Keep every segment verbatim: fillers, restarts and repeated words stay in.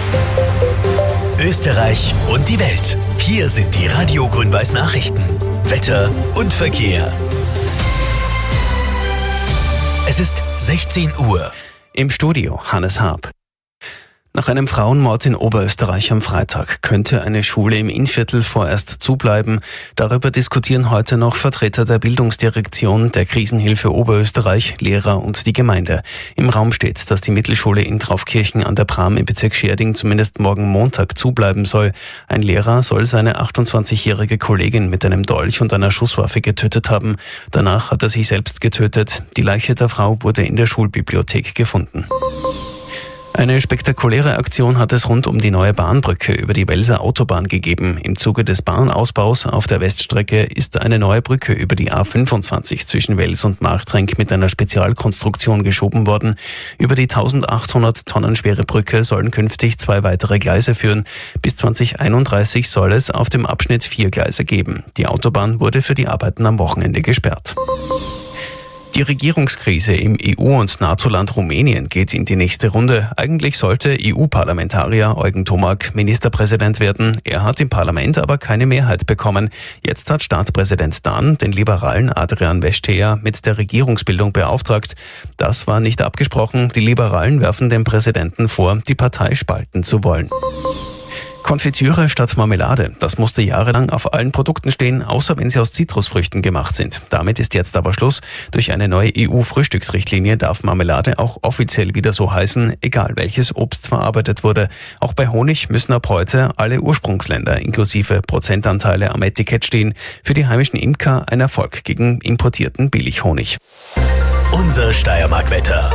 Österreich und die Welt. Hier sind die Radio Grün-Weiß Nachrichten. Wetter und Verkehr. Es ist sechzehn Uhr. Im Studio Hannes Haab. Nach einem Frauenmord in Oberösterreich am Freitag könnte eine Schule im Innviertel vorerst zubleiben. Darüber diskutieren heute noch Vertreter der Bildungsdirektion, der Krisenhilfe Oberösterreich, Lehrer und die Gemeinde. Im Raum steht, dass die Mittelschule in Traufkirchen an der Pram im Bezirk Schärding zumindest morgen Montag zubleiben soll. Ein Lehrer soll seine achtundzwanzigjährige Kollegin mit einem Dolch und einer Schusswaffe getötet haben. Danach hat er sich selbst getötet. Die Leiche der Frau wurde in der Schulbibliothek gefunden. Eine spektakuläre Aktion hat es rund um die neue Bahnbrücke über die Welser Autobahn gegeben. Im Zuge des Bahnausbaus auf der Weststrecke ist eine neue Brücke über die A fünfundzwanzig zwischen Wels und Marchtrenk mit einer Spezialkonstruktion geschoben worden. Über die eintausendachthundert Tonnen schwere Brücke sollen künftig zwei weitere Gleise führen. Bis zwanzig einunddreißig soll es auf dem Abschnitt vier Gleise geben. Die Autobahn wurde für die Arbeiten am Wochenende gesperrt. Die Regierungskrise im E U- und NATO-Land Rumänien geht in die nächste Runde. Eigentlich sollte E U-Parlamentarier Eugen Tomak Ministerpräsident werden. Er hat im Parlament aber keine Mehrheit bekommen. Jetzt hat Staatspräsident Dan den liberalen Adrian Vestea mit der Regierungsbildung beauftragt. Das war nicht abgesprochen. Die Liberalen werfen dem Präsidenten vor, die Partei spalten zu wollen. Konfitüre statt Marmelade. Das musste jahrelang auf allen Produkten stehen, außer wenn sie aus Zitrusfrüchten gemacht sind. Damit ist jetzt aber Schluss. Durch eine neue E U-Frühstücksrichtlinie darf Marmelade auch offiziell wieder so heißen, egal welches Obst verarbeitet wurde. Auch bei Honig müssen ab heute alle Ursprungsländer inklusive Prozentanteile am Etikett stehen. Für die heimischen Imker ein Erfolg gegen importierten Billighonig. Unser Steiermark-Wetter.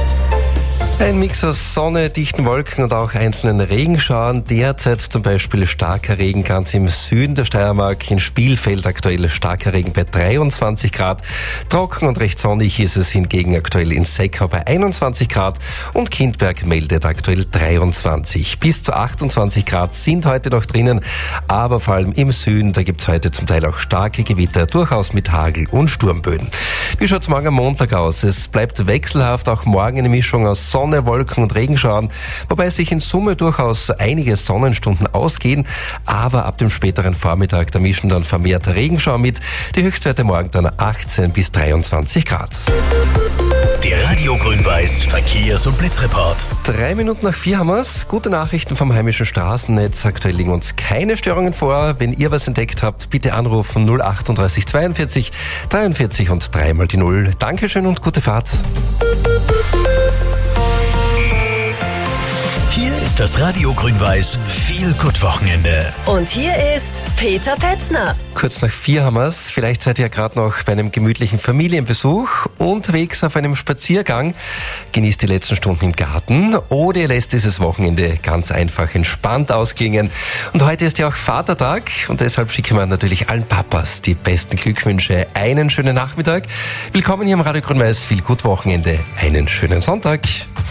Ein Mix aus Sonne, dichten Wolken und auch einzelnen Regenschauern. Derzeit zum Beispiel starker Regen ganz im Süden der Steiermark. In Spielfeld aktuell starker Regen bei dreiundzwanzig Grad. Trocken und recht sonnig ist es hingegen aktuell in Seckau bei einundzwanzig Grad. Und Kindberg meldet aktuell dreiundzwanzig. Bis zu achtundzwanzig Grad sind heute noch drinnen. Aber vor allem im Süden, da gibt es heute zum Teil auch starke Gewitter, durchaus mit Hagel und Sturmböen. Wie schaut es morgen am Montag aus? Es bleibt wechselhaft, auch morgen eine Mischung aus Sonne, Wolken und Regenschauern, wobei sich in Summe durchaus einige Sonnenstunden ausgehen, aber ab dem späteren Vormittag, da mischen dann vermehrt Regenschauer mit. Die Höchstwerte morgen dann achtzehn bis dreiundzwanzig Grad. Der Radio Grün-Weiß Verkehrs- und Blitzreport. Drei Minuten nach vier haben wir's. Gute Nachrichten vom heimischen Straßennetz. Aktuell liegen uns keine Störungen vor. Wenn ihr was entdeckt habt, bitte anrufen null achtunddreißig zweiundvierzig dreiundvierzig und dreimal die Null. Dankeschön und gute Fahrt. Hier ist das Radio Grün-Weiß Feel-Good-Wochenende. Und hier ist Peter Petzner. Kurz nach vier haben wir's. Vielleicht seid ihr ja gerade noch bei einem gemütlichen Familienbesuch unterwegs auf einem Spaziergang. Genießt die letzten Stunden im Garten oder ihr lässt dieses Wochenende ganz einfach entspannt ausklingen. Und heute ist ja auch Vatertag und deshalb schicken wir natürlich allen Papas die besten Glückwünsche. Einen schönen Nachmittag. Willkommen hier im Radio Grün-Weiß Feel-Good-Wochenende. Einen schönen Sonntag.